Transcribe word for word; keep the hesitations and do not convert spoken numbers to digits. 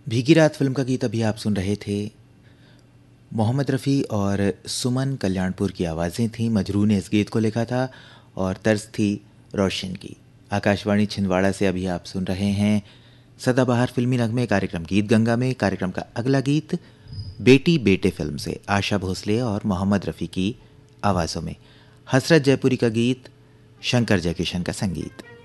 भीगी रात फिल्म का गीत अभी आप सुन रहे थे। मोहम्मद रफ़ी और सुमन कल्याणपुर की आवाज़ें थीं। मजरू ने इस गीत को लिखा था और तर्ज थी रोशन की। आकाशवाणी छिंदवाड़ा से अभी आप सुन रहे हैं सदाबहार फिल्मी नगमे कार्यक्रम गीत गंगा में। कार्यक्रम का अगला गीत बेटी बेटे फिल्म से आशा भोसले और मोहम्मद रफ़ी की आवाज़ों में। हसरत जयपुरी का गीत, शंकर जयकिशन का संगीत।